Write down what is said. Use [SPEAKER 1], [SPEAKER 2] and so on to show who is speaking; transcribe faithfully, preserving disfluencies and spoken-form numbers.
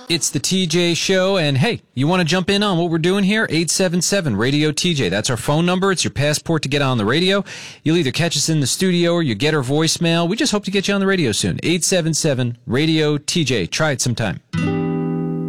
[SPEAKER 1] It's the T J Show, and hey, you want to jump in on what we're doing here? eight seven seven radio T J. That's our phone number. It's your passport to get on the radio. You'll either catch us in the studio or you get our voicemail. We just hope to get you on the radio soon. eight seven seven radio T J. Try it sometime.